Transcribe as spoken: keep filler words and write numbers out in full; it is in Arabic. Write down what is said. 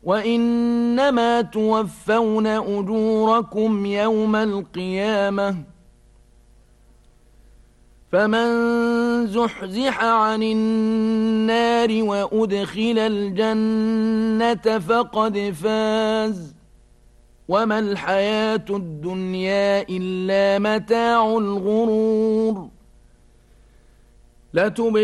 وإنما توفون أجوركم يوم القيامة فمن زحزح عن النار وأدخل الجنة فقد فاز وما الحياة الدنيا إلا متاع الغرور.